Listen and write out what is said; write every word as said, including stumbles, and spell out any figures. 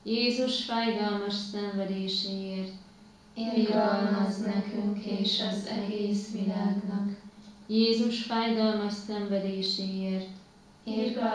Jézus fájdalmas szenvedéséért, irgalmazz nekünk és az egész világnak. Jézus fájdalmas szenvedéséért, Irgalmazz